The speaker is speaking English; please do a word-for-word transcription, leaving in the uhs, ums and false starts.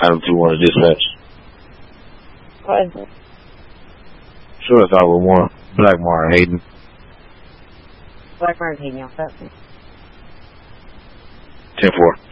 Item two one to dispatch. What is it? Sure, it's all with one. Blackmar Hayden. Blackmar Hayden, y'all. ten four.